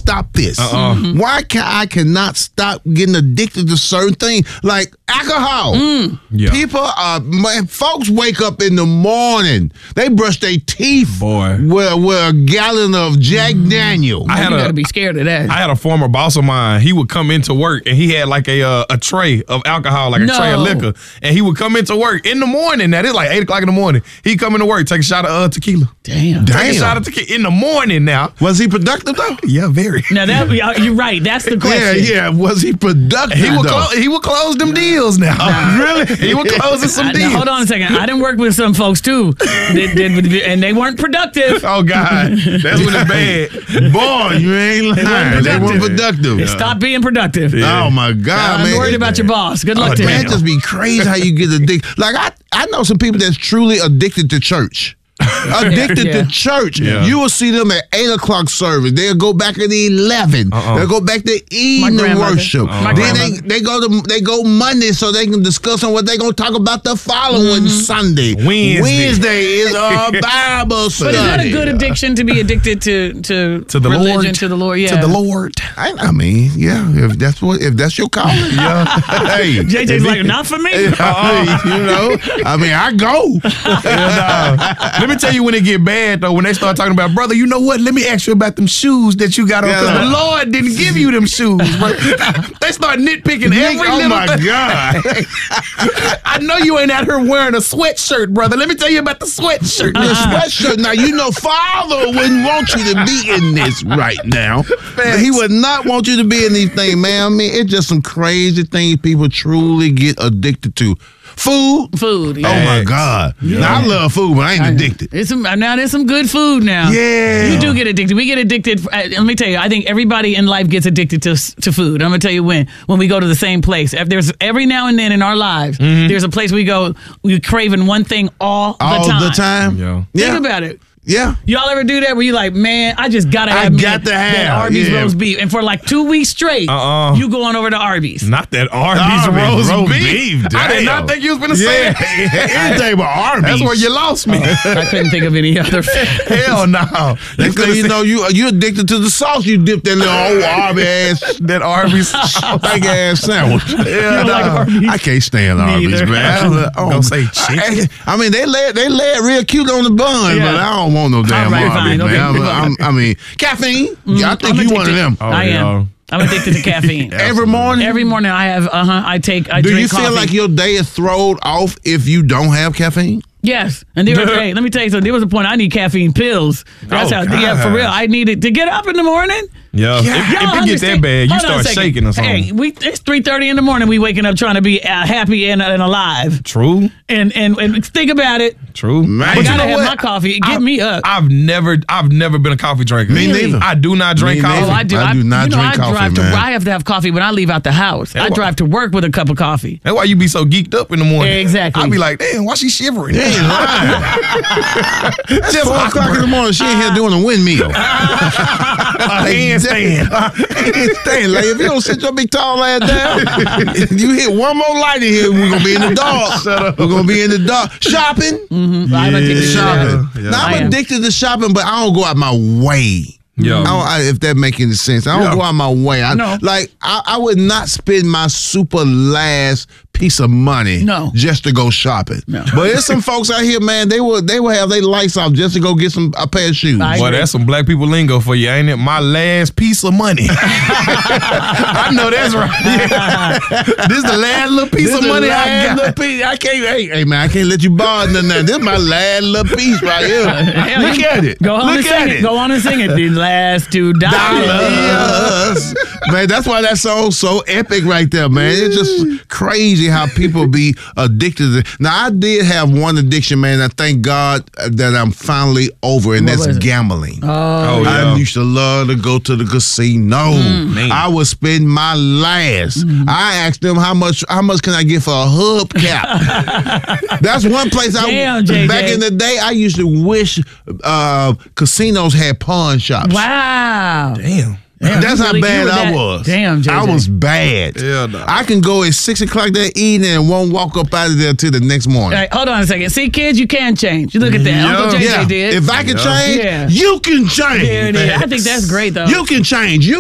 stop this? Why I cannot stop getting addicted to certain things like alcohol? People folks wake up in the morning. They brush their teeth with a gallon of Jack Daniel. You gotta be scared of that. I had a former boss of mine. He would come into work and he had like a tray of alcohol, like a tray of liquor, and he would come into work in the morning. Now it's like 8 o'clock in the morning. He'd come into work, take a shot of tequila. Damn. Take a shot of tequila in the morning. Now was he productive though? Yeah, very. Now you're right. That's the question. Yeah. Was he productive? He would close them deals now. Really? He was closing some deals. Now, hold on a second. I didn't work with some folks too, and they weren't productive. Oh God, that's when it's bad. Boy, you ain't lying. They weren't productive. Stop being productive. Yeah. Oh my God, man! I'm worried about your boss. Good luck to man. him. It just be crazy how you get addicted. Like I know some people that's truly addicted to church. Addicted to church. You will see them at 8 o'clock service. They'll go back at 11. They'll go back to evening worship. Then they go Monday so they can discuss on what they're gonna talk about the following Sunday. Wednesday is a Bible study. But is that a good addiction to be addicted to the religion, Lord? to the Lord? Yeah. To the Lord. I mean, yeah. If that's your calling, hey, JJ's like, not for me. You know, I mean, I go. Let me tell you when it get bad though. When they start talking about, brother, you know what? Let me ask you about them shoes that you got on because the Lord didn't give you them shoes. Bro. They start nitpicking every little thing. Oh my God! I know you ain't out here wearing a sweatshirt, brother. Let me tell you about the sweatshirt. The sweatshirt. Now you know, Father wouldn't want you to be in this right now. He would not want you to be in these things, man. I mean, it's just some crazy things people truly get addicted to. Food. Yeah. Oh my God. Yeah. Now I love food, but I ain't addicted. Now there's some good food now. Yeah. You do get addicted. We get addicted. Let me tell you, I think everybody in life gets addicted to food. I'm going to tell you when we go to the same place. If there's every now and then in our lives, there's a place we go, we're craving one thing all the time. All the time? Yeah. Think about it. Yeah. Y'all ever do that where you like, man, I just gotta have that Arby's roast beef. And for like 2 weeks straight, you going over to Arby's. Not that Arby's roast beef. I did not think you was gonna say anything but Arby's. That's where you lost me. I couldn't think of any other. Hell no. Next thing you know, you addicted to the sauce. You dip that little old Arby's big ass sandwich. Yeah, like Arby's? I can't stand Arby's, man. Don't say chicken. I mean, they lay it real cute on the bun, but I don't want no damn Arby's, man. Okay. I mean, caffeine. I think you one of them. I am. I'm addicted to caffeine. Every morning? Every morning I have, I drink coffee. Do you feel like your day is thrown off if you don't have caffeine? Yes. And hey, let me tell you something. There was a point I need caffeine pills. That's yeah, for real. I needed to get up in the morning. Yeah. If it gets that bad, you start shaking or something. Hey, it's 3:30 in the morning. We waking up trying to be happy and alive. True. And think about it. True. Man, I gotta have my coffee. Get me up. I've never been a coffee drinker. Me neither. I do not drink coffee. Oh, I do. I do not drink coffee, man. I have to have coffee when I leave out the house. I drive to work with a cup of coffee. That's why you be so geeked up in the morning. Exactly. I be like, damn, why she shivering? You ain't lying. Just 4 o'clock in the morning, she in here doing a windmill. Handstand. Like, if you don't sit your big tall ass down, if you hit one more light in here, we're gonna be in the dark. Shut up. We're gonna be in the dark. Shopping. I'm addicted to Shopping. Yeah. Now, I'm addicted to shopping, but I don't go out my way. Yeah. If that makes any sense. I don't go out my way. I would not spend my super last piece of money just to go shopping. No. But there's some folks out here, man, they will have their lights off just to go get a pair of shoes. Boy, that's some black people lingo for you, ain't it? My last piece of money. I know that's right. This is the last little piece of money I got. I can't, hey man, I can't let you borrow nothing. This is my last little piece right here. Look at it. Go on and sing it. Go on and sing it. The last $2. Man, that's why that song's so epic right there, man. It's just crazy how people be addicted to. Now, I did have one addiction, man. I thank God that I'm finally over, and that's gambling. I used to love to go to the casino. I would spend my last. I asked them how much can I get for a hubcap. That's one place back in the day, I used to wish casinos had pawn shops. Wow. Damn. That's how bad I was. Damn, JJ. I was bad. Yeah, no. I can go at 6 o'clock that evening and won't walk up out of there till the next morning. All right, hold on a second. See, kids, you can change. You look at that. Uncle JJ did. If I can change, you can change. There it is. I think that's great, though. You can change.